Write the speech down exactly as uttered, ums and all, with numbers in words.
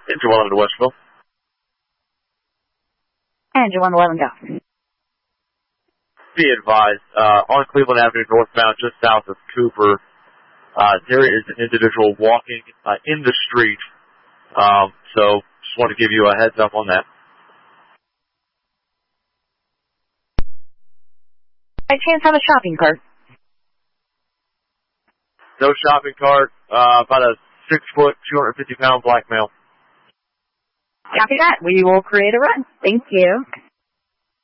Engine one eleven to Westville. Engine one eleven, go. Be advised, uh, on Cleveland Avenue northbound, just south of Cooper, uh, there is an individual walking uh, in the street. Um, so just want to give you a heads up on that. By chance, have a shopping cart? No shopping cart. Uh, about a six foot, two hundred fifty pound black male. Copy that. We will create a run. Thank you.